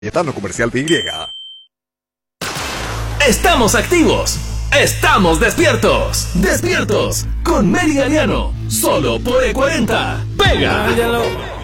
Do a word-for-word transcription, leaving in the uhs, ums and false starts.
Etano Comercial de Y. Estamos activos. Estamos despiertos. Despiertos con Meri Galeano. Solo por E cuarenta. Pega.